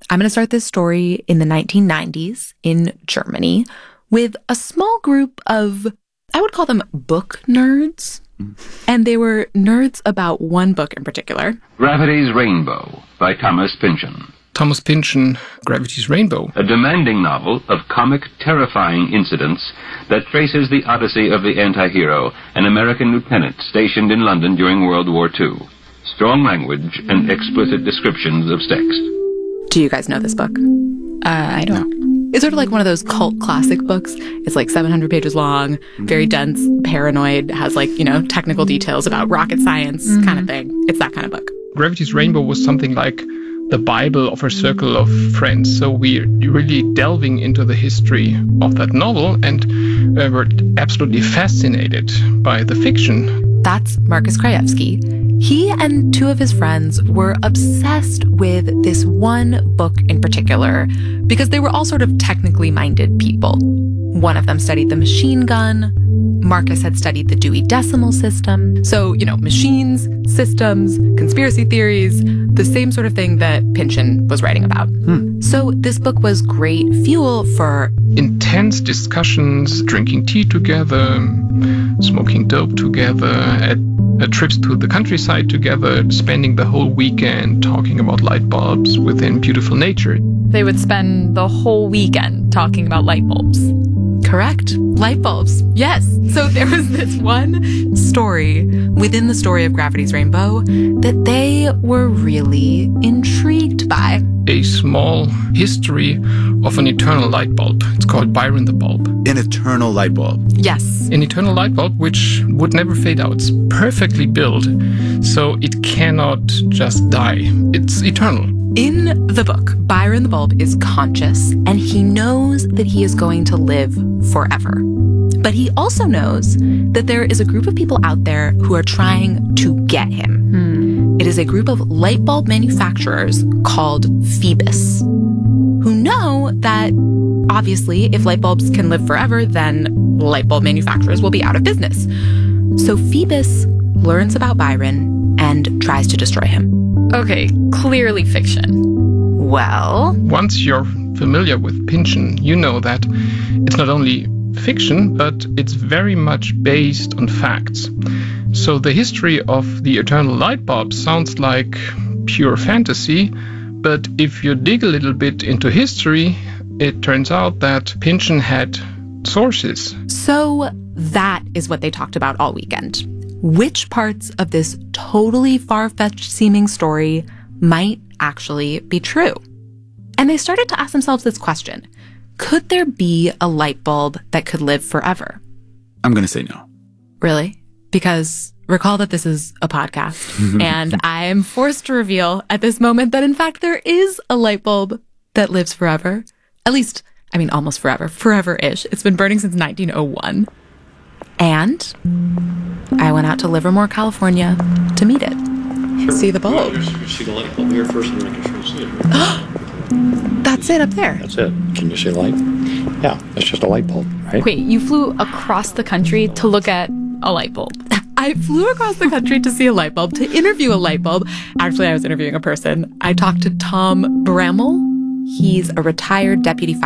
I'm going to start this story in the 1990s in Germany with a small group of, I would call them book nerds. And they were nerds about one book in particular. Gravity's Rainbow by Thomas Pynchon. Thomas Pynchon, Gravity's Rainbow. A demanding novel of comic, terrifying incidents that traces the odyssey of the anti-hero, an American lieutenant stationed in London during World War II. Strong language and explicit descriptions of sex. Do you guys know this book? I don't. It's sort of like one of those cult classic books. It's like 700 pages long, very dense, paranoid, has like, technical details about rocket science kind of thing. It's that kind of book. Gravity's Rainbow was something like the Bible of a circle of friends. So we're really delving into the history of that novel, and we're absolutely fascinated by the fiction. That's Marcus Krajewski. He and two of his friends were obsessed with this one book in particular because they were all sort of technically minded people. One of them studied the machine gun. Marcus had studied the Dewey Decimal System. So, machines, systems, conspiracy theories, the same sort of thing that Pynchon was writing about. So this book was great fuel for intense discussions, drinking tea together, smoking dope together, at trips to the countryside together, spending the whole weekend talking about light bulbs within beautiful nature. They would spend the whole weekend talking about light bulbs. Correct. Light bulbs. Yes. So there was this one story within the story of Gravity's Rainbow that they were really intrigued by. A small history of an eternal light bulb. It's called Byron the Bulb. An eternal light bulb. Yes. An eternal light bulb which would never fade out. It's perfectly built, so it cannot just die. It's eternal. In the book, Byron the Bulb is conscious, and he knows that he is going to live forever. But he also knows that there is a group of people out there who are trying to get him. It is a group of light bulb manufacturers called Phoebus, who know that, obviously, if light bulbs can live forever, then light bulb manufacturers will be out of business. So Phoebus learns about Byron and tries to destroy him. Okay, clearly fiction. Well, once you're familiar with Pynchon, you know that it's not only fiction, but it's very much based on facts. So the history of the eternal light bulb sounds like pure fantasy, but if you dig a little bit into history, it turns out that Pynchon had sources. So that is what they talked about all weekend. Which parts of this totally far-fetched seeming story might actually be true? And they started to ask themselves this question. Could there be a light bulb that could live forever? I'm going to say no. Really? Because recall that this is a podcast, and I am forced to reveal at this moment that, in fact, there is a light bulb that lives forever. At least, almost forever. Forever-ish. It's been burning since 1901. And I went out to Livermore, California to meet it. Sure. See the bulb. You see the light bulb here first and then I can show you see it. Right? That's it up there. That's it. Can you see the light? Yeah, it's just a light bulb, right? Wait, you flew across the country to look at a light bulb? I flew across the country to see a light bulb, to interview a light bulb. Actually, I was interviewing a person. I talked to Tom Bramall. He's a retired deputy